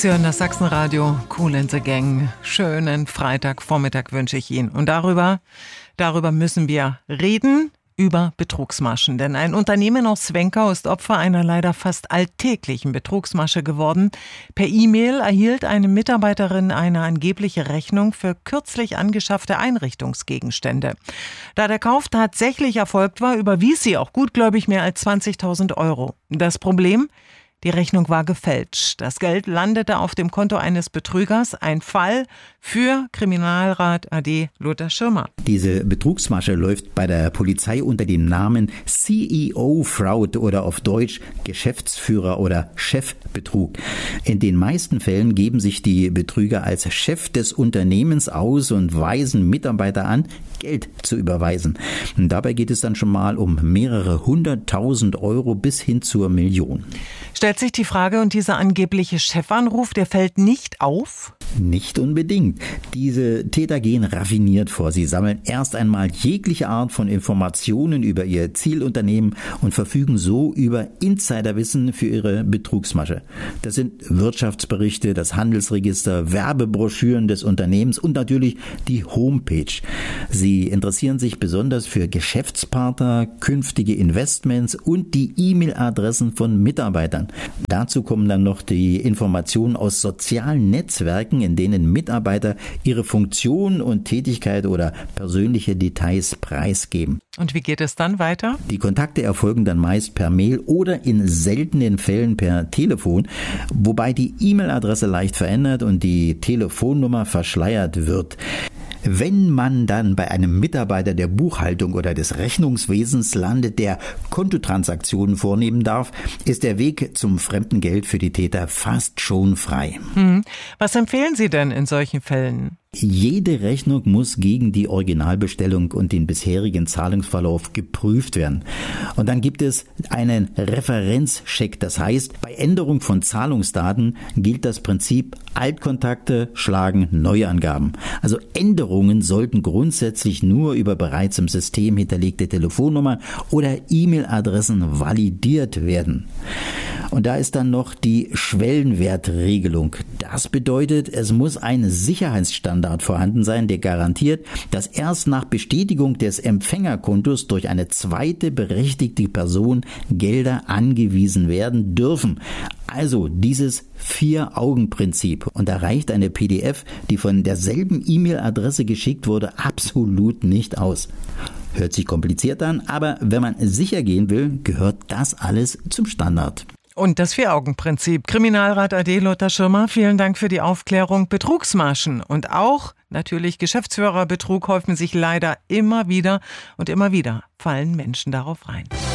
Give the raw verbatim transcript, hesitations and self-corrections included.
Sie hören das Sachsenradio, Kool and the Gang. Schönen Freitagvormittag wünsche ich Ihnen. Und darüber, darüber müssen wir reden, über Betrugsmaschen. Denn ein Unternehmen aus Zwenkau ist Opfer einer leider fast alltäglichen Betrugsmasche geworden. Per E-Mail erhielt eine Mitarbeiterin eine angebliche Rechnung für kürzlich angeschaffte Einrichtungsgegenstände. Da der Kauf tatsächlich erfolgt war, überwies sie auch gutgläubig mehr als zwanzigtausend Euro. Das Problem? Die Rechnung war gefälscht. Das Geld landete auf dem Konto eines Betrügers. Ein Fall für Kriminalrat A D Lothar Schirmer. Diese Betrugsmasche läuft bei der Polizei unter dem Namen C E O-Fraud oder auf Deutsch Geschäftsführer- oder Chefbetrug. In den meisten Fällen geben sich die Betrüger als Chef des Unternehmens aus und weisen Mitarbeiter an, Geld zu überweisen. Und dabei geht es dann schon mal um mehrere hunderttausend Euro bis hin zur Million. Stellt sich die Frage, und dieser angebliche Chefanruf, der fällt nicht auf? Nicht unbedingt. Diese Täter gehen raffiniert vor. Sie sammeln erst einmal jegliche Art von Informationen über ihr Zielunternehmen und verfügen so über Insiderwissen für ihre Betrugsmasche. Das sind Wirtschaftsberichte, das Handelsregister, Werbebroschüren des Unternehmens und natürlich die Homepage. Sie interessieren sich besonders für Geschäftspartner, künftige Investments und die E-Mail-Adressen von Mitarbeitern. Dazu kommen dann noch die Informationen aus sozialen Netzwerken, in denen Mitarbeiter ihre Funktion und Tätigkeit oder persönliche Details preisgeben. Und wie geht es dann weiter? Die Kontakte erfolgen dann meist per Mail oder in seltenen Fällen per Telefon, wobei die E-Mail-Adresse leicht verändert und die Telefonnummer verschleiert wird. Wenn man dann bei einem Mitarbeiter der Buchhaltung oder des Rechnungswesens landet, der Kontotransaktionen vornehmen darf, ist der Weg zum fremden Geld für die Täter fast schon frei. Hm. Was empfehlen Sie denn in solchen Fällen? Jede Rechnung muss gegen die Originalbestellung und den bisherigen Zahlungsverlauf geprüft werden. Und dann gibt es einen Referenzcheck. Das heißt, bei Änderung von Zahlungsdaten gilt das Prinzip Altkontakte schlagen Neuangaben. Also Änderungen sollten grundsätzlich nur über bereits im System hinterlegte Telefonnummern oder E-Mail-Adressen validiert werden. Und da ist dann noch die Schwellenwertregelung. Das bedeutet, es muss ein Sicherheitsstandard vorhanden sein, der garantiert, dass erst nach Bestätigung des Empfängerkontos durch eine zweite berechtigte Person Gelder angewiesen werden dürfen. Also dieses Vier-Augen-Prinzip. Und da reicht eine P D F, die von derselben E-Mail-Adresse geschickt wurde, absolut nicht aus. Hört sich kompliziert an, aber wenn man sicher gehen will, gehört das alles zum Standard. Und das Vier-Augen-Prinzip. Kriminalrat A D Lothar Schirmer, vielen Dank für die Aufklärung. Betrugsmaschen und auch natürlich Geschäftsführerbetrug häufen sich leider immer wieder und immer wieder fallen Menschen darauf rein.